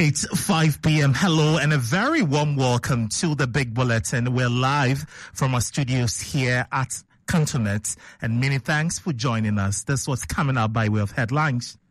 It's 5 p.m. Hello and a very warm welcome to the Big Bulletin. We're live from our studios here at Cantonment, and many thanks for joining us. This was coming up by way of headlines.